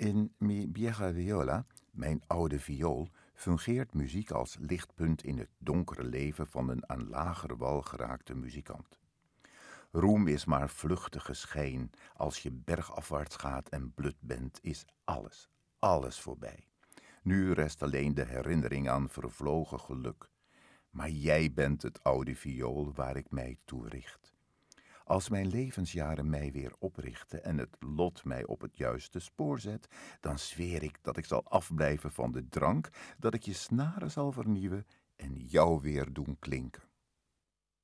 In Mi vieja viola, mijn oude viool, fungeert muziek als lichtpunt in het donkere leven van een aan lager wal geraakte muzikant. Roem is maar vluchtige schijn. Als je bergafwaarts gaat en blut bent, is alles voorbij. Nu rest alleen de herinnering aan vervlogen geluk. Maar jij bent het oude viool waar ik mij toe richt. Als mijn levensjaren mij weer oprichten en het lot mij op het juiste spoor zet, dan zweer ik dat ik zal afblijven van de drank, dat ik je snaren zal vernieuwen en jou weer doen klinken.